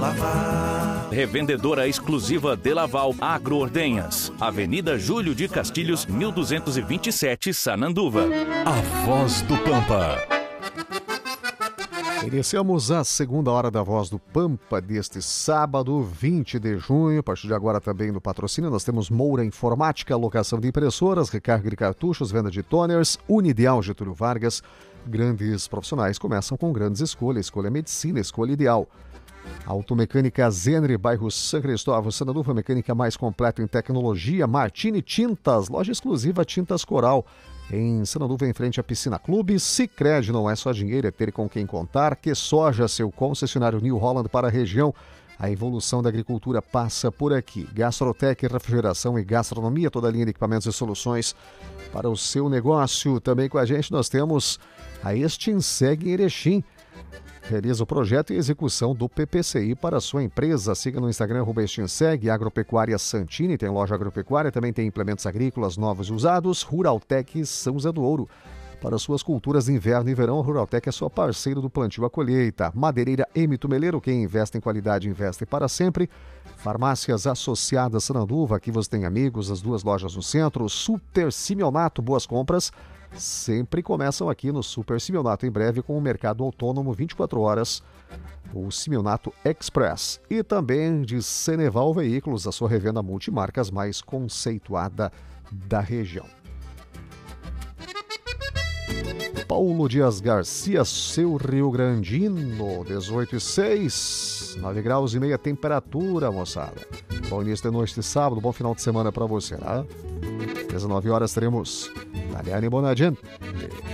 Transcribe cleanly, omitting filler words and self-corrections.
lavar. Revendedora exclusiva De Laval Agroordenhas. Avenida Júlio de Castilhos, 1227, Sananduva. A Voz do Pampa. Iniciamos a segunda hora da Voz do Pampa deste sábado, 20 de junho. A partir de agora também no patrocínio nós temos Moura Informática, locação de impressoras, recarga de cartuchos, venda de toners, Unideal Getúlio Vargas. Grandes profissionais começam com grandes escolhas. Escolha medicina, escolha ideal. Automecânica Zenre, bairro São Cristóvão, Sananduva, mecânica mais completa em tecnologia. Martini Tintas, loja exclusiva Tintas Coral. Em Sananduva, em frente à Piscina Clube. Sicredi, não é só dinheiro, é ter com quem contar. Que Soja, seu concessionário New Holland para a região. A evolução da agricultura passa por aqui. Gastrotec, refrigeração e gastronomia, toda a linha de equipamentos e soluções para o seu negócio. Também com a gente nós temos a Extinseg em Erechim. Realiza o projeto e execução do PPCI para a sua empresa. Siga no Instagram, @Extinseg, Agropecuária Santini, tem loja agropecuária, também tem implementos agrícolas novos e usados. Ruraltec São José do Ouro. Para suas culturas de inverno e verão, a Ruraltec é sua parceira do plantio à colheita. Madeireira M. Tumeleiro, quem investe em qualidade, investe para sempre. Farmácias Associadas Sananduva, aqui você tem amigos, as duas lojas no centro. Super Simeonato, boas compras sempre começam aqui no Super Simeonato, em breve com o mercado autônomo 24 horas, o Simeonato Express. E também de Ceneval Veículos, a sua revenda multimarcas mais conceituada da região. Paulo Dias Garcia, seu Rio Grandino, 18,6, 9 graus e meia temperatura, moçada. Bom início de noite de sábado, bom final de semana para você, né? 19 horas teremos Daliane Bonadien.